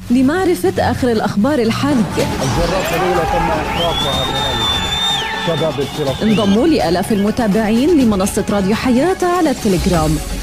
لمعرفة آخر الأخبار الحالية. الجرافة الأولى تم إحراقها من الشباب الفلسطيني. انضموا لآلاف المتابعين لمنصة راديو حياة على التليجرام.